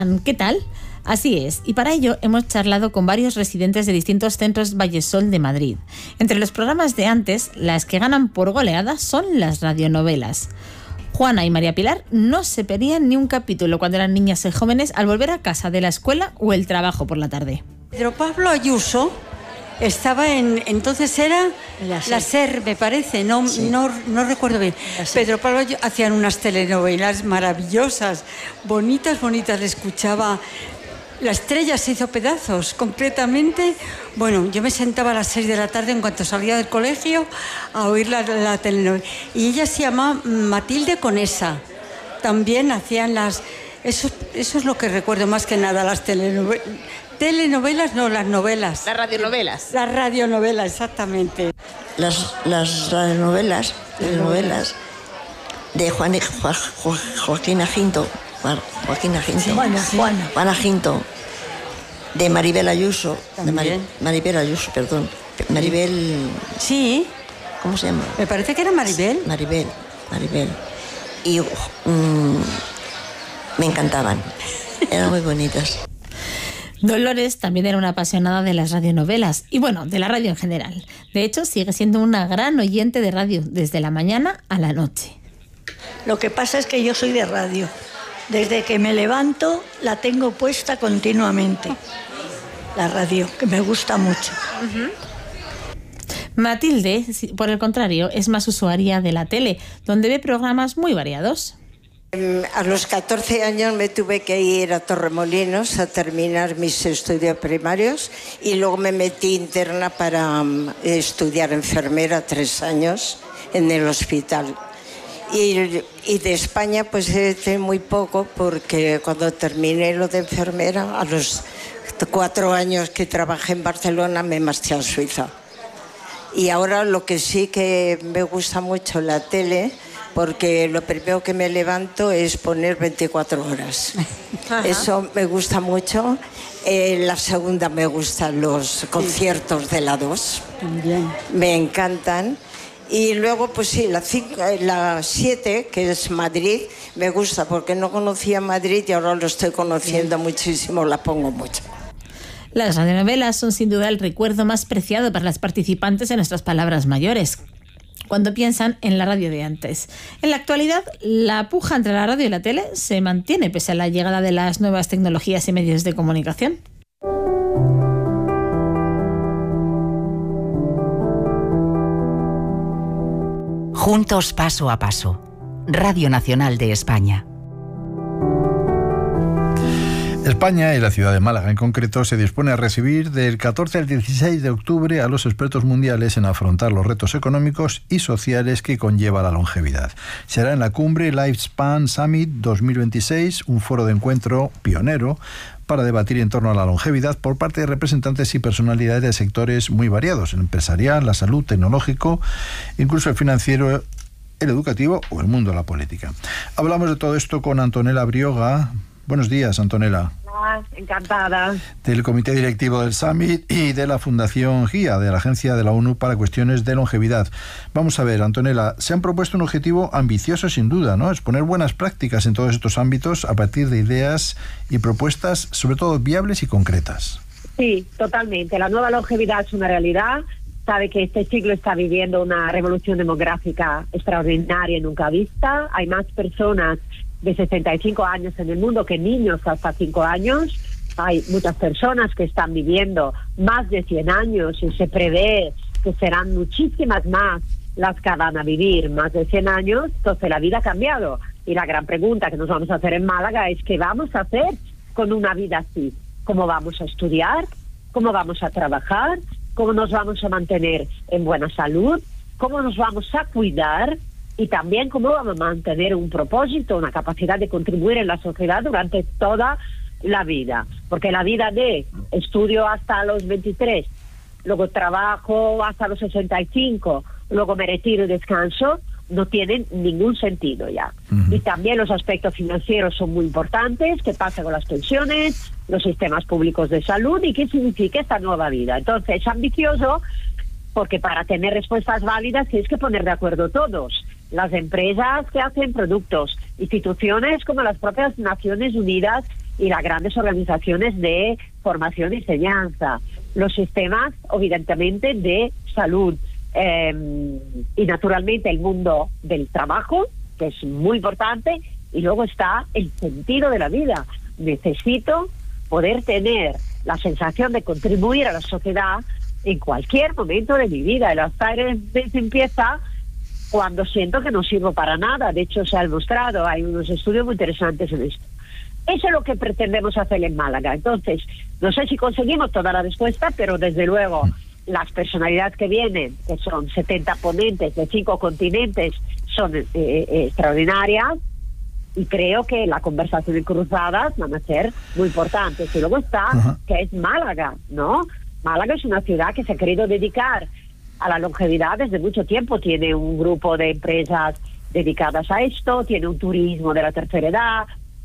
¿Qué tal? Así es, y para ello hemos charlado con varios residentes de distintos centros Vallesol de Madrid. Entre los programas de antes, las que ganan por goleada son las radionovelas. Juana y María Pilar no se perdían ni un capítulo cuando eran niñas y jóvenes al volver a casa de la escuela o el trabajo por la tarde. Pedro Pablo Ayuso estaba entonces era la SER, me parece, no recuerdo bien. Pedro Pablo Ayuso hacían unas telenovelas maravillosas, bonitas, le escuchaba. La estrella se hizo pedazos completamente. Bueno, yo me sentaba a las 6 de la tarde en cuanto salía del colegio a oír la telenovela. Y ella se llamaba Matilde Conesa. También hacían las... Eso es lo que recuerdo más que nada, las telenovelas. Telenovelas, no, las novelas. Las radionovelas. Las radionovelas, exactamente. Las radionovelas, telenovelas de Joaquín Aginto. Juana Ginto, de Maribel Ayuso, Maribel Ayuso, perdón. Maribel... Sí. ¿Cómo se llama? Me parece que era Maribel. Maribel. Y me encantaban. Eran muy bonitas. Dolores también era una apasionada de las radionovelas y bueno, de la radio en general. De hecho, sigue siendo una gran oyente de radio desde la mañana a la noche. Lo que pasa es que yo soy de radio. Desde que me levanto la tengo puesta continuamente. La radio, que me gusta mucho. Matilde, por el contrario, es más usuaria de la tele, donde ve programas muy variados. A los 14 años me tuve que ir a Torremolinos a terminar mis estudios primarios y luego me metí interna para estudiar enfermera 3 años en el hospital. Y de España pues he muy poco, porque cuando terminé lo de enfermera, a los 4 años que trabajé en Barcelona, me marché a Suiza. Y ahora lo que sí que me gusta mucho la tele, porque lo primero que me levanto es poner 24 horas. Ajá. Eso me gusta mucho. La segunda me gustan los conciertos de la 2. Bien. Me encantan. Y luego, pues sí, la 7, que es Madrid, me gusta porque no conocía Madrid y ahora lo estoy conociendo muchísimo, la pongo mucho. Las radionovelas son sin duda el recuerdo más preciado para las participantes en nuestras palabras mayores, cuando piensan en la radio de antes. En la actualidad, la puja entre la radio y la tele se mantiene pese a la llegada de las nuevas tecnologías y medios de comunicación. Juntos paso a paso. Radio Nacional de España. España y la ciudad de Málaga en concreto se dispone a recibir del 14 al 16 de octubre a los expertos mundiales en afrontar los retos económicos y sociales que conlleva la longevidad. Será en la cumbre Lifespan Summit 2026, un foro de encuentro pionero para debatir en torno a la longevidad por parte de representantes y personalidades de sectores muy variados, el empresarial, la salud, tecnológico, incluso el financiero, el educativo o el mundo de la política. Hablamos de todo esto con Antonella Brioga. Buenos días, Antonella. Encantada. Del Comité Directivo del Summit y de la Fundación GIA, de la Agencia de la ONU para Cuestiones de Longevidad. Vamos a ver, Antonella, se han propuesto un objetivo ambicioso sin duda, ¿no? Es poner buenas prácticas en todos estos ámbitos a partir de ideas y propuestas, sobre todo viables y concretas. Sí, totalmente. La nueva longevidad es una realidad. Sabe que este siglo está viviendo una revolución demográfica extraordinaria y nunca vista. Hay más personas de 65 años en el mundo que niños hasta 5 años. Hay muchas personas que están viviendo más de 100 años y se prevé que serán muchísimas más las que van a vivir más de 100 años. Entonces la vida ha cambiado y la gran pregunta que nos vamos a hacer en Málaga es ¿qué vamos a hacer con una vida así? ¿Cómo vamos a estudiar? ¿Cómo vamos a trabajar? ¿Cómo nos vamos a mantener en buena salud? ¿Cómo nos vamos a cuidar? Y también cómo vamos a mantener un propósito, una capacidad de contribuir en la sociedad durante toda la vida. Porque la vida de estudio hasta los 23, luego trabajo hasta los 65, luego me retiro y descanso, no tienen ningún sentido ya. Y también los aspectos financieros son muy importantes. ¿Qué pasa con las pensiones, los sistemas públicos de salud y qué significa esta nueva vida? Entonces es ambicioso porque para tener respuestas válidas tienes que poner de acuerdo todos. Las empresas que hacen productos, instituciones como las propias Naciones Unidas y las grandes organizaciones de formación y enseñanza, los sistemas, evidentemente, de salud y, naturalmente, el mundo del trabajo, que es muy importante, y luego está el sentido de la vida. Necesito poder tener la sensación de contribuir a la sociedad en cualquier momento de mi vida. El Alzheimer empieza cuando siento que no sirvo para nada. De hecho, se ha demostrado, hay unos estudios muy interesantes en esto. Eso es lo que pretendemos hacer en Málaga. Entonces, no sé si conseguimos toda la respuesta, pero desde luego las personalidades que vienen, que son 70 ponentes de 5 continentes, son extraordinarias, y creo que la conversación en cruzadas van a ser muy importantes. Y luego está, que es Málaga, ¿no? Málaga es una ciudad que se ha querido dedicar a la longevidad desde mucho tiempo. Tiene un grupo de empresas dedicadas a esto, tiene un turismo de la tercera edad,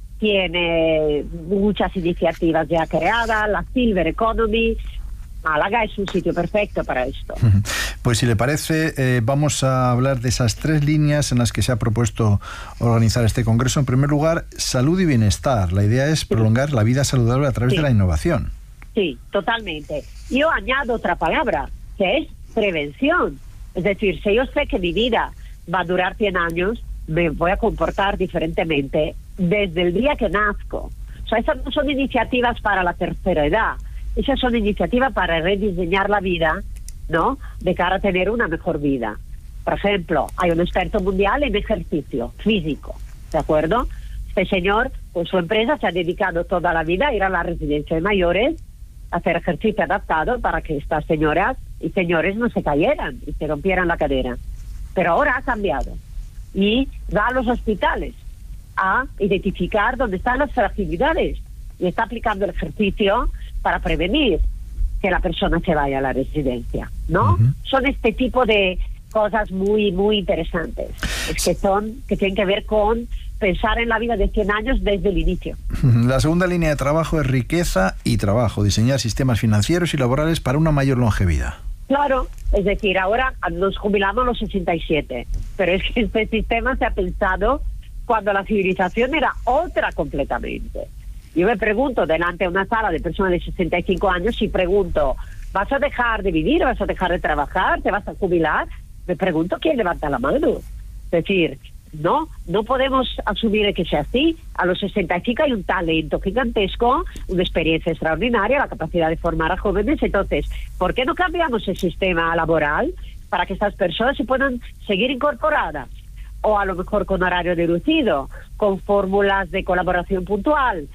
tiene muchas iniciativas ya creadas, la Silver Economy. Málaga es un sitio perfecto para esto. Pues si le parece, vamos a hablar de esas 3 líneas en las que se ha propuesto organizar este congreso. En primer lugar, salud y bienestar. La idea es prolongar la vida saludable a través de la innovación. Sí, totalmente. Yo añado otra palabra, que es prevención. Es decir, si yo sé que mi vida va a durar 100 años, me voy a comportar diferentemente desde el día que nazco. O sea, esas no son iniciativas para la tercera edad. Esas son iniciativas para rediseñar la vida, ¿no?, de cara a tener una mejor vida. Por ejemplo, hay un experto mundial en ejercicio físico, ¿de acuerdo? Este señor, con su empresa, se ha dedicado toda la vida a ir a la residencia de mayores, a hacer ejercicio adaptado para que estas señoras y señores no se cayeran y se rompieran la cadera. Pero ahora ha cambiado y va a los hospitales a identificar dónde están las fragilidades y está aplicando el ejercicio para prevenir que la persona se vaya a la residencia, ¿no? Son este tipo de cosas muy, muy interesantes, que tienen que ver con pensar en la vida de 100 años desde el inicio. La segunda línea de trabajo es riqueza y trabajo, diseñar sistemas financieros y laborales para una mayor longevidad. Claro, es decir, ahora nos jubilamos a los 67, pero es que este sistema se ha pensado cuando la civilización era otra completamente. Yo me pregunto, delante de una sala de personas de 65 años, si pregunto, ¿vas a dejar de vivir? ¿Vas a dejar de trabajar? ¿Te vas a jubilar? Me pregunto quién levanta la mano. Es decir, no podemos asumir que sea así. A los 65 hay un talento gigantesco, una experiencia extraordinaria, la capacidad de formar a jóvenes. Entonces, ¿por qué no cambiamos el sistema laboral para que estas personas se puedan seguir incorporadas? O a lo mejor con horario reducido, con fórmulas de colaboración puntual,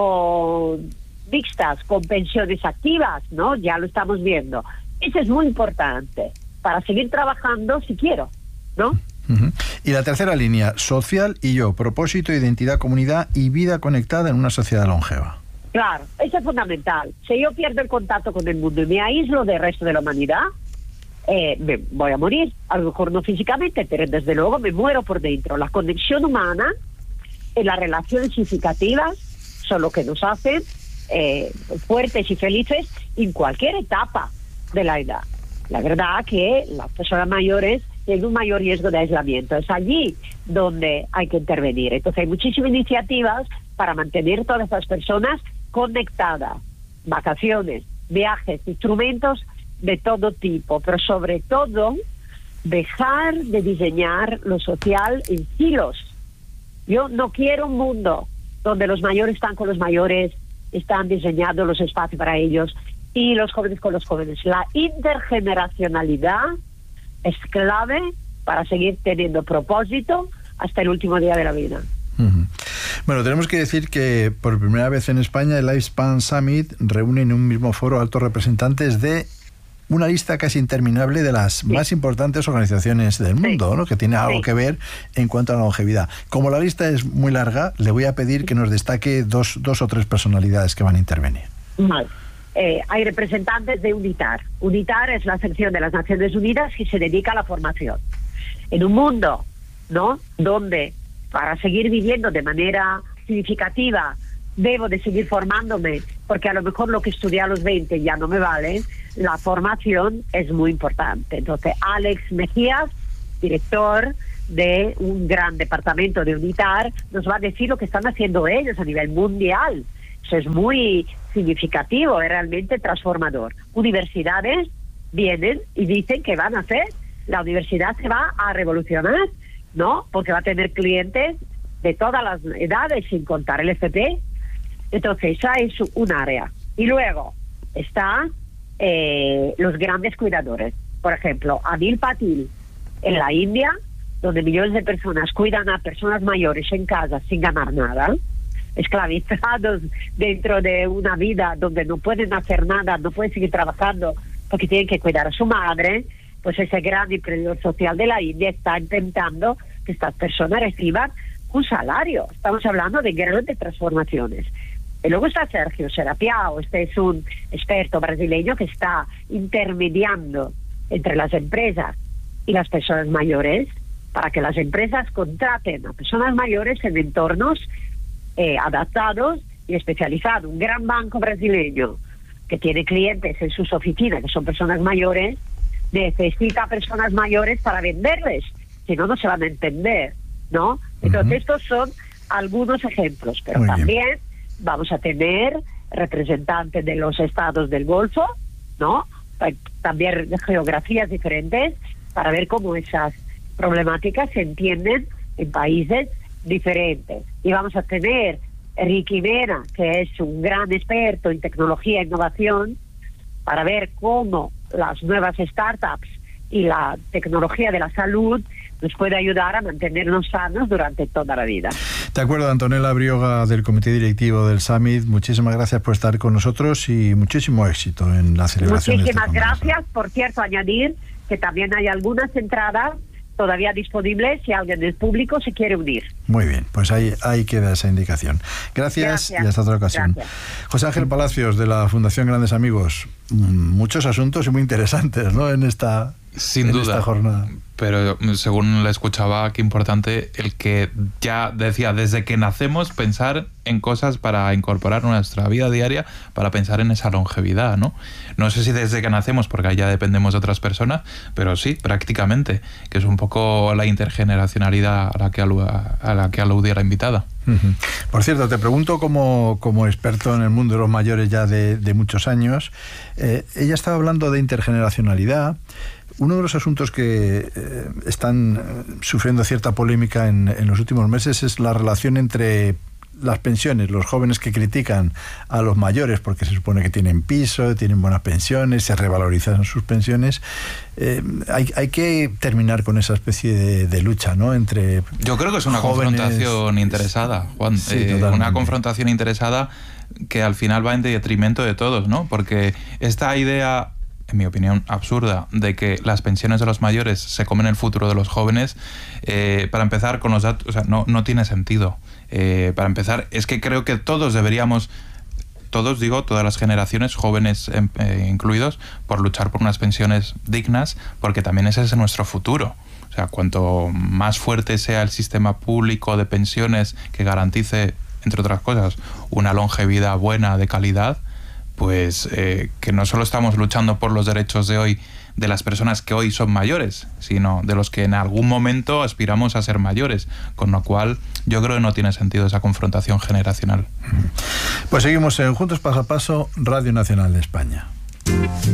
con mixtas, con pensiones activas, ¿no? Ya lo estamos viendo. Eso es muy importante para seguir trabajando si quiero, ¿no? Y la tercera línea, social y yo, propósito, identidad, comunidad y vida conectada en una sociedad longeva. Claro, eso es fundamental. Si yo pierdo el contacto con el mundo y me aíslo del resto de la humanidad, me voy a morir. A lo mejor no físicamente, pero desde luego me muero por dentro. La conexión humana y las relaciones significativas son lo que nos hacen fuertes y felices en cualquier etapa de la edad. La verdad que las personas mayores tienen un mayor riesgo de aislamiento. Es allí donde hay que intervenir. Entonces hay muchísimas iniciativas para mantener todas estas personas conectadas. Vacaciones, viajes, instrumentos de todo tipo, pero sobre todo dejar de diseñar lo social en silos. Yo no quiero un mundo donde los mayores están con los mayores, están diseñando los espacios para ellos, y los jóvenes con los jóvenes. La intergeneracionalidad es clave para seguir teniendo propósito hasta el último día de la vida. Bueno, tenemos que decir que por primera vez en España el Lifespan Summit reúne en un mismo foro altos representantes de una lista casi interminable de las más importantes organizaciones del mundo, ¿no?, que tiene algo que ver en cuanto a la longevidad. Como la lista es muy larga, le voy a pedir que nos destaque dos o tres personalidades que van a intervenir. Vale. Hay representantes de UNITAR. UNITAR es la sección de las Naciones Unidas que se dedica a la formación. En un mundo, ¿no?, donde para seguir viviendo de manera significativa debo de seguir formándome, porque a lo mejor lo que estudié a los 20 ya no me vale, la formación es muy importante. Entonces, Alex Mejías, director de un gran departamento de UNITAR, nos va a decir lo que están haciendo ellos a nivel mundial Eso es muy significativo, es realmente transformador. Universidades vienen y dicen que van a hacer, la universidad se va a revolucionar, ¿no? Porque va a tener clientes de todas las edades, sin contar el FP. Entonces, esa es un área. Y luego está los grandes cuidadores. Por ejemplo, Anil Patil, en la India, donde millones de personas cuidan a personas mayores en casa sin ganar nada, esclavizados dentro de una vida donde no pueden hacer nada, no pueden seguir trabajando porque tienen que cuidar a su madre, pues ese gran emprendedor social de la India está intentando que estas personas reciban un salario. Estamos hablando de grandes transformaciones. Y luego está Sergio Serapiao, este es un experto brasileño que está intermediando entre las empresas y las personas mayores para que las empresas contraten a personas mayores en entornos adaptados y especializados. Un gran banco brasileño que tiene clientes en sus oficinas que son personas mayores, necesita personas mayores para venderles, si no, no se van a entender, ¿no? Entonces, estos son algunos ejemplos, pero muy también bien. Vamos a tener representantes de los estados del Golfo, ¿no? También geografías diferentes, para ver cómo esas problemáticas se entienden en países diferentes. Y vamos a tener Ricky Mena, que es un gran experto en tecnología e innovación, para ver cómo las nuevas startups y la tecnología de la salud nos puede ayudar a mantenernos sanos durante toda la vida. De acuerdo, Antonella Brioga, del Comité Directivo del Summit, muchísimas gracias por estar con nosotros y muchísimo éxito en la celebración. Muchísimas de este congreso. gracias. Por cierto, añadir que también hay algunas entradas todavía disponibles si alguien del público se quiere unir. Muy bien, pues ahí queda esa indicación. Gracias y hasta otra ocasión. Gracias. José Ángel Palacios, de la Fundación Grandes Amigos. Muchos asuntos muy interesantes, ¿no?, en esta jornada. Pero según le escuchaba, qué importante el que ya decía, desde que nacemos, pensar en cosas para incorporar en nuestra vida diaria, para pensar en esa longevidad, ¿no? No sé si desde que nacemos, porque ahí ya dependemos de otras personas, pero sí, prácticamente, que es un poco la intergeneracionalidad a la que aludía la invitada. Por cierto, te pregunto como experto en el mundo de los mayores ya de muchos años, ella estaba hablando de intergeneracionalidad. Uno de los asuntos que están sufriendo cierta polémica en los últimos meses es la relación entre las pensiones, los jóvenes que critican a los mayores porque se supone que tienen piso, tienen buenas pensiones, se revalorizan sus pensiones. Hay que terminar con esa especie de lucha, ¿no?, entre Yo creo que es una jóvenes, confrontación interesada, Juan. Sí, una confrontación interesada que al final va en detrimento de todos, ¿no? Porque esta idea, en mi opinión, absurda, de que las pensiones de los mayores se comen el futuro de los jóvenes, para empezar con los datos, o sea, no tiene sentido. Para empezar, es que creo que todos deberíamos, todas las generaciones, jóvenes incluidos, por luchar por unas pensiones dignas, porque también ese es nuestro futuro. O sea, cuanto más fuerte sea el sistema público de pensiones que garantice, entre otras cosas, una longevidad buena, de calidad, pues que no solo estamos luchando por los derechos de hoy de las personas que hoy son mayores, sino de los que en algún momento aspiramos a ser mayores, con lo cual yo creo que no tiene sentido esa confrontación generacional. Pues seguimos en Juntos Paso a Paso, Radio Nacional de España.